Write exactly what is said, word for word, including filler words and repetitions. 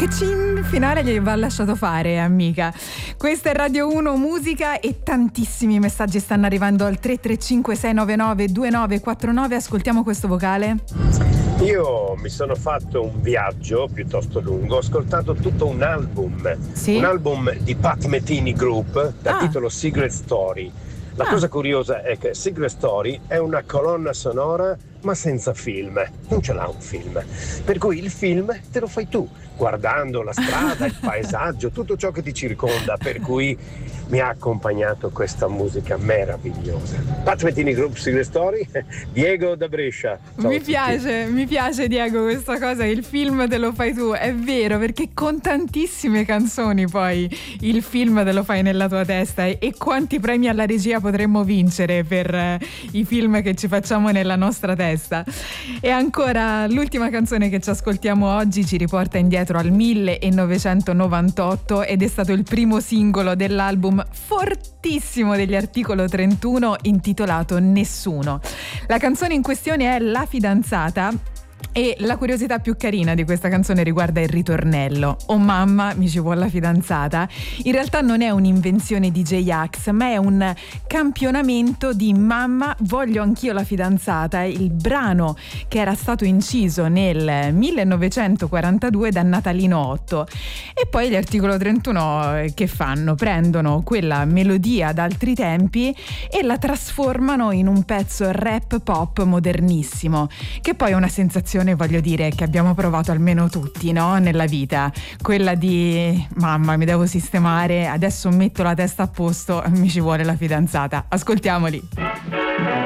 che in finale gli va lasciato fare, amica. Questa è Radio uno Musica e tantissimi messaggi stanno arrivando al tre tre cinque sei nove nove due nove quattro nove. Ascoltiamo questo vocale. Io mi sono fatto un viaggio piuttosto lungo, ho ascoltato tutto un album, sì? un album di Pat Metheny Group dal ah. titolo Secret Story. La ah. cosa curiosa è che Secret Story è una colonna sonora ma senza film, non ce l'ha un film, per cui il film te lo fai tu, guardando la strada, il paesaggio, tutto ciò che ti circonda, per cui mi ha accompagnato questa musica meravigliosa. Pat Metheny Group, Secret Story, Diego da Brescia. Ciao mi piace, mi piace Diego questa cosa, il film te lo fai tu, è vero, perché con tantissime canzoni poi il film te lo fai nella tua testa, e, e quanti premi alla regia potremmo vincere per eh, i film che ci facciamo nella nostra testa. E ancora l'ultima canzone che ci ascoltiamo oggi ci riporta indietro al millenovecentonovantotto ed è stato il primo singolo dell'album fortissimo degli Articolo trentuno intitolato Nessuno. La canzone in questione è La fidanzata. E la curiosità più carina di questa canzone riguarda il ritornello. Oh mamma, mi ci vuole la fidanzata. In realtà non è un'invenzione di J-Ax, ma è un campionamento di Mamma, voglio anch'io la fidanzata, il brano che era stato inciso nel millenovecentoquarantadue da Natalino Otto. E poi gli Articolo trentuno che fanno? Prendono quella melodia d'altri tempi e la trasformano in un pezzo rap pop modernissimo, che poi è una sensazione, voglio dire, che abbiamo provato almeno tutti, no? Nella vita, quella di mamma, mi devo sistemare, adesso metto la testa a posto, mi ci vuole la fidanzata. Ascoltiamoli.